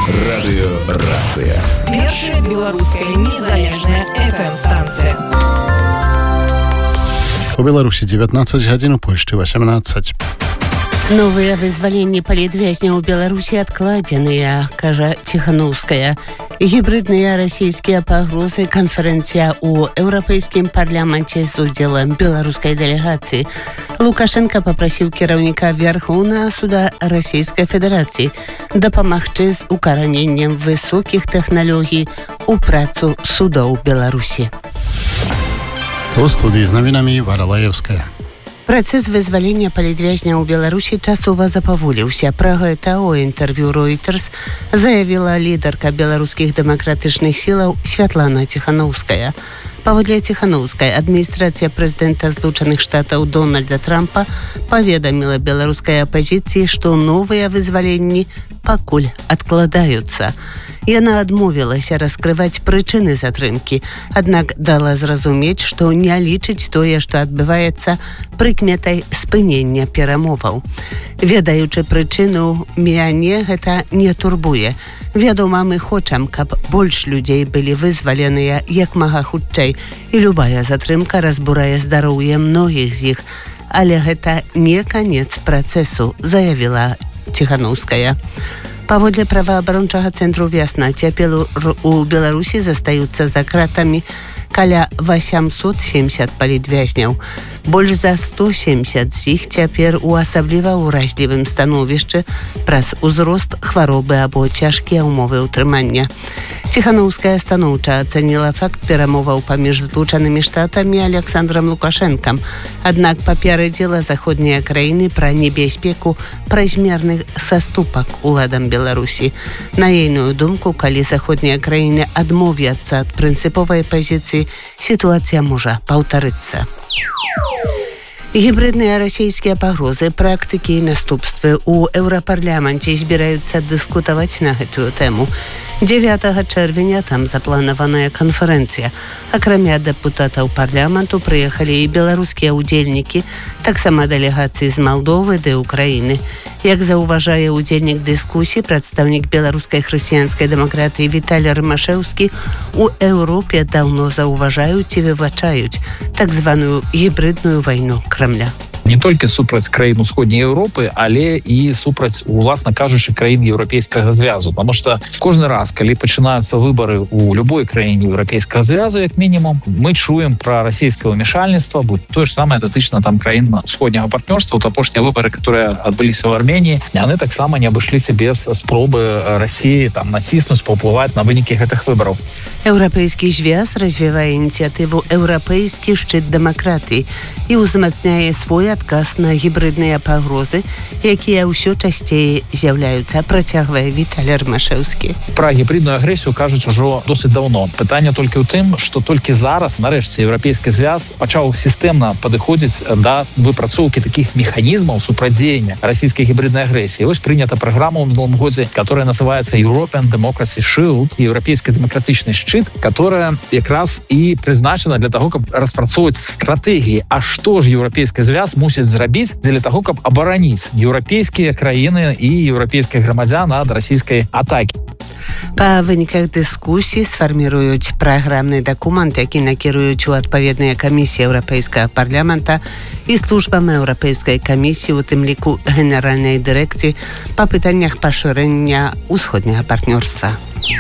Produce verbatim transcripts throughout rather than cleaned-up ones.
Радыёрацыя. Першая беларуская незалежная эф эм-станцыя. У Беларусі дзевятнаццаць гадзін, у Польшчы васямнаццаць. Новыя вызваленні палітвязняў у Беларусі адкладзеныя, кажа Ціханаўская. Гібридныя расійскія пагрозы, канферэнцыя ў Еўрапейскім парламенце з удзелам беларускай дэлегацыі. Лукашенко папрасіў кіраўніка Верхоўнага суда Расійскай Федэрацыі дапамагчы з укараненнем высокіх тэхналогій у працу судоў Беларусі. У студыі з навінамі Вара Лаевская. Працэс вызвалення палітвязня ў Беларусі часова запаволіўся. Пра гэта ў інтэрв'ю Reuters заявіла лідарка беларускіх дэмакратычных сілаў Святлана Ціханаўская. Паводле Ціханаўскай, адміністрацыя прэзідэнта Злучаных Штатаў Дональда Трампа паведаміла беларускай апазіцыі, што новыя вызваленні пакуль адкладаюцца. Яна адмовілася раскрываць прычыны затрымкі, аднак дала зразумець, што не лічыць тое, што адбываецца, прыкметай спынення перамоваў. Ведаючы прычыну, мяне гэта не турбуе. Вядома, мы хочам, каб больш людзей былі вызваленыя як мага хутчэй, і любая затрымка разбурае здароўе многіх з іх. Але гэта не канец працэсу, заявіла Ціханаўская. Паводле праваабарончага цэнтру «Вясна», цяпер у Беларусі застаюцца за кратамі каля восемьсот семьдесят палітвязняў. Больш за сто семьдесят з іх цяпер у асабліва ўразлівым становішчы праз узрост, хваробы або цяжкія ўмовы ўтрымання. Ціханаўская станоўча ацаніла факт перамоваў паміж Злучанымі Штатамі і Александром Лукашэнкам, аднак папярэдзіла заходнія краіны пра небяспеку празмерных саступак уладам Беларусі. На ейную думку, калі заходнія краіны адмовяцца ад прынцыповай пазіцыі, сітуацыя можа паўтарыцца. Гібридныя расійскія пагрозы, практыкі і наступствы ў Еўрапарламенце збіраюцца дыскутаваць на гэтую тэму. дзевятага чэрвеня там запланаваная канферэнцыя. Акрамя дэпутатаў парламенту прыехалі і беларускія ўдзельнікі, таксама дэлегацыі з Малдовы ды Украіны. Як заўважае ўдзельнік дыскусіі, прадстаўнік беларускай хрысціянскай дэмакратыі Віталій Рымашэўскі, у Еўропе даўно заўважаюць і выбачаюць так званую гібридную вайну Крамля. Не толькі супраць краін усходняй Еўропы, але і супраць, уласна кажучы, краін еўрапейскага звязу. Потому что кожны раз, калі пачынаюцца выбары ў любой краіне еўрапейскага звязу, як мінімум, мы чуем пра расійскае ўмешальніцтва, будь тое ж самае датычна там краін усходняга партнёрства. Вот апошнія выбары, которые адбыліся ў Арменіі, яны таксама не абышліся без спробы Расіі там націснуць, паўплываць на вынікі гэтых выбараў. Еўрапейскі звяз развівае ініцыятыву «Еўрапейскі шчыт дэмакратыі» і ўзмацняе свой адказ на гібридныя пагрозы, якія ўсё часцей з'яўляюцца, працягвае Віталій Рымашэўскі. Пра гібридную агрэсію кажуць ужо досыць даўно. Пытанне толькі ў тым, што толькі зараз, нарэшце, еўрапейскі звяз пачаў сістэмна падыходзіць да выпрацоўкі такіх механізмаў супрацьдзеяння расійскай гібриднай агрэсіі. Вось прынята праграма ў мінулым годзе, которая называецца European Democracy Shield, еўрапейскі дэмакратычны шчыт, которая якраз і прызначана для таго, каб распрацоўваць стратэгіі. А што ж еўрапейскі звяз мусіць зрабіць дзеля таго, каб абараніць еўрапейскія краіны і еўрапейскіх грамадзян ад расійскай атакі. Па выніках дыскусіі сфарміруюць праграмны дакумент, які накіруюць у адпаведныя камісіі Еўрапейскага парламента і службам Еўрапейскай камісіі, у тым ліку генеральнай дырэкцыі па пытаннях пашырэння ўсходняга партнёрства.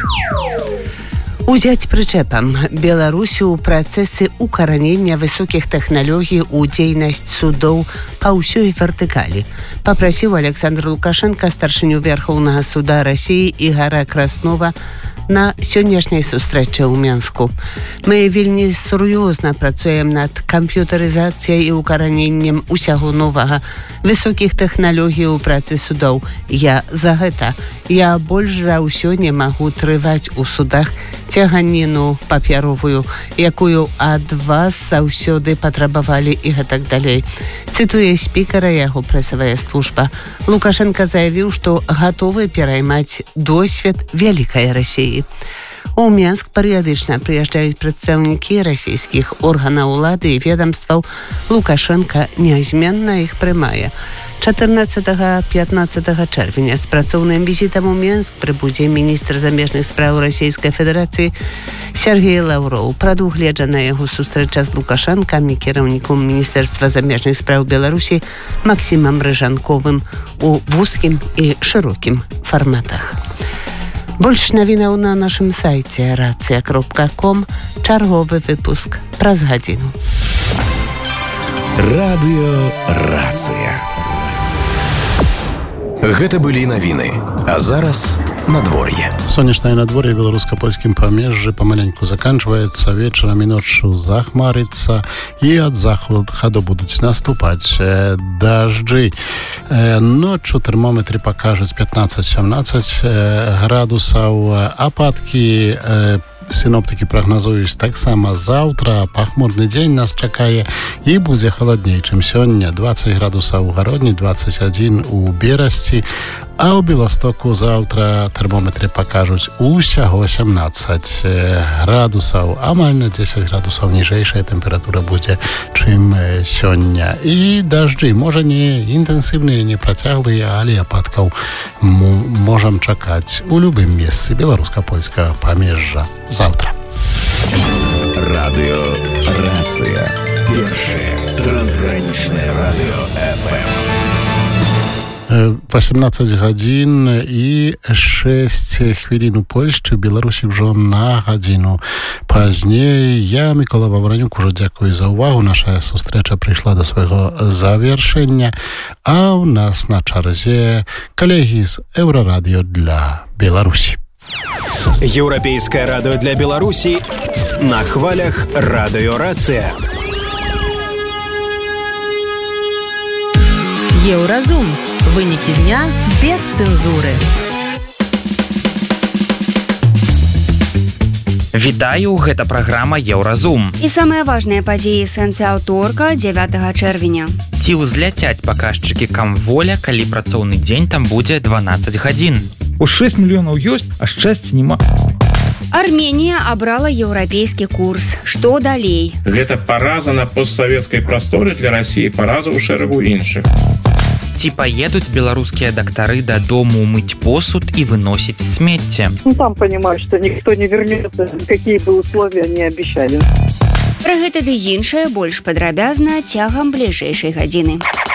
Узяць прычэпам Беларусю ў працэсы укаранення высокіх тэхналогій у дзейнасць судоў па ўсёй вертыкалі. Папрасіў Александр Лукашенко старшыню Верхоўнага суда Расіі Ігара Краснова на сённяшняй сустрэчы ў Мінску. Мы вельмі сур'ёзна працуем над камп'ютарызацыяй і укараненнем усяго новага, высокіх тэхналогій у працы судоў. Я за гэта. Я больш за ўсё не магу трываць у судах цяганіну папяровую, якую ад вас заўсёды патрабавалі і гэтак далей. Цытуе спікара яго прэсавая служба. Лукашенко заявіў, што гатовы пераймаць досвед вялікай Расіі. У Мінск перыядычна прыязджаюць прадстаўнікі расійскіх органаў улады і ведомстваў. Лукашенко нязменна іх прымае. чатырнаццатага-пятнаццатага чэрвеня з працоўным візітам у Менск прыбудзе міністр замежных спраў Расійскай Федэрацыі Сергей Лаўроў. Прадугледжана яго сустрэча з Лукашэнкам і кіраўніком Міністэрства замежных спраў Беларусі Максімам Рыжанковым у вузкім і шырокім фарматах. Больш навінаў на нашым сайце рацыя кропка ком. Чарговы выпуск праз гадзіну. Радыё Рацыя. Гэта былі навіны. А зараз надвор'е. Сонечнае надвор'е беларуска-польскім памежжы памаленьку заканчваецца, вечарам і ноччу захмарыцца і ад захаду будуць наступаць дажджы. Ноччу тэрмометры пакажуць пятнаццаць-сямнаццаць градусаў, ападкі сіноптыкі прагназуюць таксама заўтра. Пахмурны дзень нас чакае і будзе халадней, чым сёння. дваццаць градусаў у Гародні, дваццаць адзін у Берасці, а ў Беластоку заўтра тэрмометры пакажуць усяго сямнаццаць градусаў, амаль на дзесяць градусаў ніжэйшая тэмпература будзе, чым сёння. І дажджы, можа не інтэнсіўныя, не працяглыя, але ападкаў можам чакаць у любым месцы беларуска-польскага памежжа заўтра. Радыё Рацыя. Першае трансгранічнае радыё эф эм. восемнадцать гадзін і шэсць хвілін у Польшчы, Беларусі ўжо на гадзіну пазней. Я, Мікола Вавранюк, ужо дзякую за ўвагу. Наша сустрэча прыйшла да свайго завяршэння, а ў нас на чарзе калегі з Еўрарадыё для Беларусі. Еўрапейскае радыё для Беларусі на хвалях Радыё Рацыя. Еўразум. Вынікі дня без цэнзуры. Вітаю, гэта праграма Еўразум. І самыя важныя падзеі сэнсы аўторка дзявятага чэрвеня. Ці ўзляцяць паказчыкі камволя, калі працоўны дзень там будзе дванаццаць гадзін? У шэсць мільёнаў ёсць, а шчасця няма. Арменія абрала еўрапейскі курс. Што далей? Гэта параза на постсавецкай прасторы для Расіі, параза ў шэрагу іншых. Ці паедуць беларускія дактары дадому мыць посуд і выносіць смецце? Ну, там понимаю, что никто не вернется, какие бы условия не обещали. Пра гэта ды іншае больш падрабязна цягам бліжэйшай гадзіны.